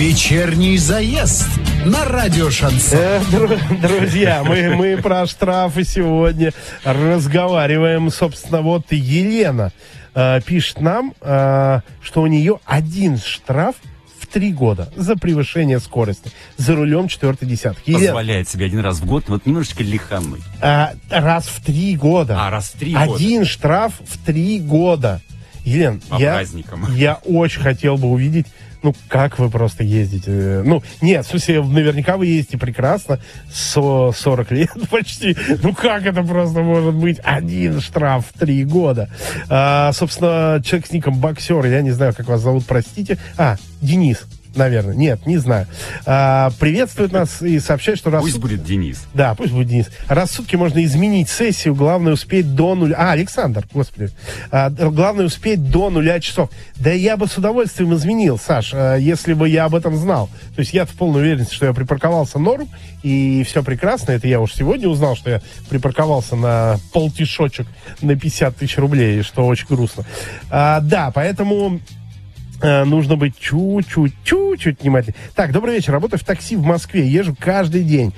Вечерний заезд на радио Шансон. Друзья, мы про штрафы сегодня разговариваем. Собственно, вот Елена пишет нам, что у нее один штраф в 3 года за превышение скорости за рулем 4-й десятки. Позволяет себе один раз в год, вот немножечко лихануть. Раз в 3 года. Раз в 3 года. Один штраф в 3 года. Елена, я очень хотел бы увидеть, как вы просто ездите. Нет, в смысле, наверняка вы ездите прекрасно, 40 лет почти. Как это просто может быть? Один штраф в 3 года. Собственно, человек с ником Боксер, я не знаю, как вас зовут, простите. Денис. Наверное. Нет, не знаю. Приветствует нас и сообщает, что Пусть будет Денис. Да, пусть будет Денис. Раз в сутки можно изменить сессию, главное успеть до 0... Александр, господи. Главное успеть до 0 часов. Да я бы с удовольствием изменил, Саш, если бы я об этом знал. То есть я в полной уверенности, что я припарковался норм, и все прекрасно. Это я уж сегодня узнал, что я припарковался на полтишочек на 50 тысяч рублей, что очень грустно. Да, поэтому... нужно быть чуть-чуть внимательнее. Так, добрый вечер. Работаю в такси в Москве. Езжу каждый день.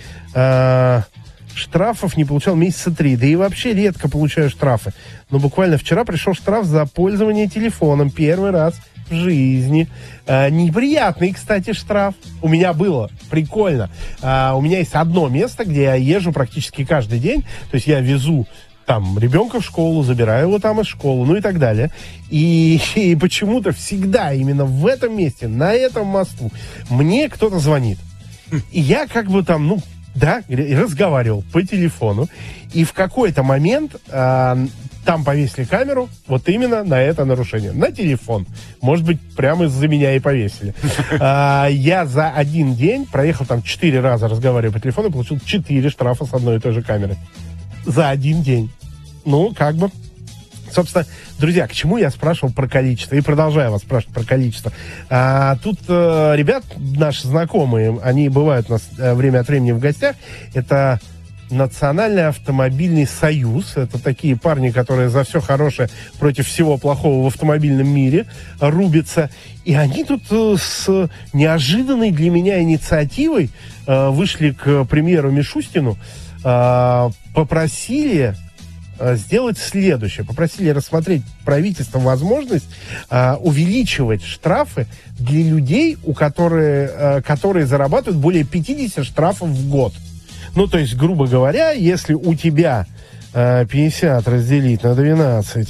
Штрафов не получал месяца 3. Да и вообще редко получаю штрафы. Но буквально вчера пришел штраф за пользование телефоном. Первый раз в жизни. Неприятный, кстати, штраф. У меня было. Прикольно. У меня есть одно место, где я езжу практически каждый день. То есть я везу там ребенка в школу, забираю его там из школы, и так далее. И почему-то всегда именно в этом месте, на этом мосту, мне кто-то звонит. И я разговаривал по телефону. И в какой-то момент там повесили камеру вот именно на это нарушение. На телефон. Может быть, прямо из-за меня и повесили. Я за один день проехал там 4 раза, разговаривая по телефону, и получил 4 штрафа с одной и той же камеры. За один день. Собственно, друзья, к чему я спрашивал про количество? И продолжаю вас спрашивать про количество. Тут ребят, наши знакомые, они бывают у нас время от времени в гостях. Это Национальный автомобильный союз. Это такие парни, которые за все хорошее против всего плохого в автомобильном мире рубятся. И они тут с неожиданной для меня инициативой вышли к премьеру Мишустину, попросили сделать следующее. Попросили рассмотреть правительством возможность увеличивать штрафы для людей, которые зарабатывают более 50 штрафов в год. То есть, грубо говоря, если у тебя 50 разделить на 12,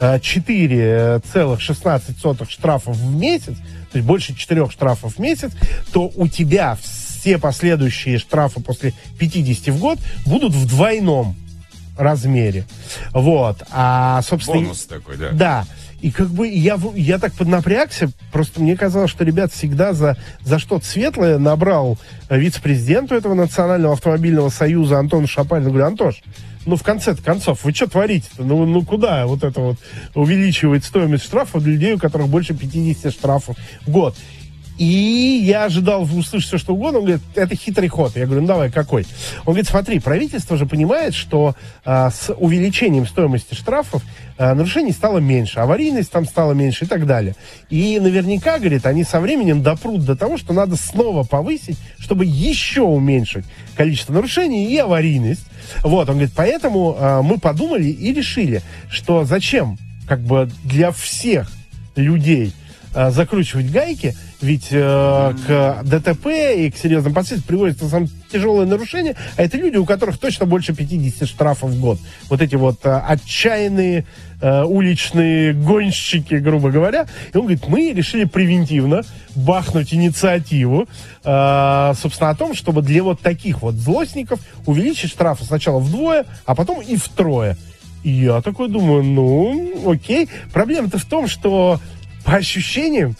4,16 штрафов в месяц, то есть больше 4 штрафов в месяц, то у тебя все последующие штрафы после 50 в год будут в двойном размере. Собственно... Бонус такой, да. Да. И я так поднапрягся, просто мне казалось, что ребят всегда за что-то светлое набрал вице-президенту этого Национального автомобильного союза Антона Шапалина. Говорю: Антош, в конце-то концов, вы что творите-то? Куда вот это вот увеличивать стоимость штрафов для людей, у которых больше 50 штрафов в год? И я ожидал услышать все, что угодно. Он говорит: это хитрый ход. Я говорю: давай, какой? Он говорит: смотри, правительство же понимает, что с увеличением стоимости штрафов нарушений стало меньше, аварийность там стала меньше и так далее. И наверняка, говорит, они со временем допрут до того, что надо снова повысить, чтобы еще уменьшить количество нарушений и аварийность. Он говорит: поэтому мы подумали и решили, что зачем для всех людей закручивать гайки, ведь к ДТП и к серьезным последствиям приводятся самые тяжелые нарушения, а это люди, у которых точно больше 50 штрафов в год. Вот эти вот отчаянные уличные гонщики, грубо говоря. И он говорит: мы решили превентивно бахнуть инициативу, собственно, о том, чтобы для вот таких вот злостников увеличить штрафы сначала вдвое, а потом и втрое. И я такой думаю: окей. Проблема-то в том, что по ощущениям,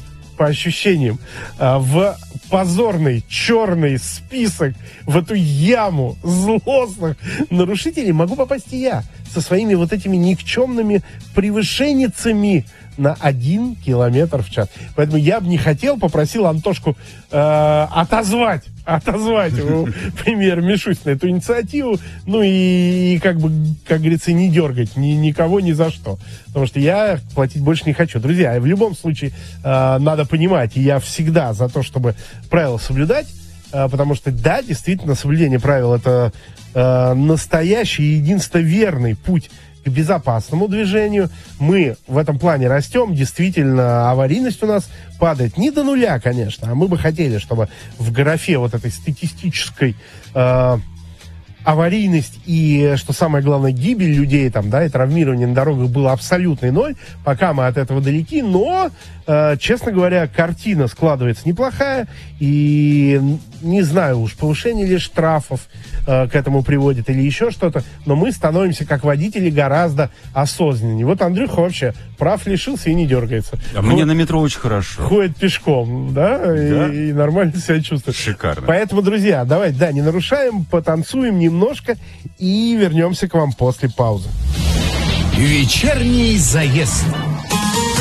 в позорный черный список, в эту яму злостных нарушителей могу попасть и я со своими вот этими никчемными превышенницами на 1 километр в час. Поэтому я бы не хотел, попросил Антошку отозвать премьер-Мишустина эту инициативу, ну и как бы, как говорится, не дергать никого ни за что. Потому что я платить больше не хочу. Друзья, в любом случае надо понимать, и я всегда за то, чтобы правила соблюдать, потому что, да, действительно, соблюдение правил — это настоящий и единственно верный путь к безопасному движению. Мы в этом плане растем. Действительно, аварийность у нас падает не до нуля, конечно, а мы бы хотели, чтобы в графе вот этой статистической аварийность и, что самое главное, гибель людей там, да, и травмирование на дорогах было абсолютный ноль. Пока мы от этого далеки, но, честно говоря, картина складывается неплохая, и не знаю уж, повышение ли штрафов к этому приводит или еще что-то, но мы становимся, как водители, гораздо осознаннее. Вот Андрюха вообще прав лишился и не дергается. А мне на метро очень хорошо. Ходит пешком, да? И нормально себя чувствует. Шикарно. Поэтому, друзья, давайте, да, не нарушаем, потанцуем немножко и вернемся к вам после паузы. Вечерний заезд.